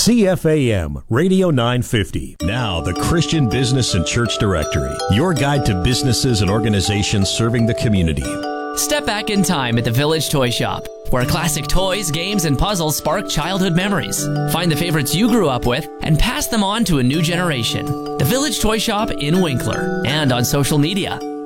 CFAM Radio 950. Now, the Christian Business and Church Directory, your guide to businesses and organizations serving the community. Step back in time at the Village Toy Shop, where classic toys, games, and puzzles spark childhood memories. Find the favorites you grew up with and pass them on to a new generation. The Village Toy Shop in Winkler and on social media.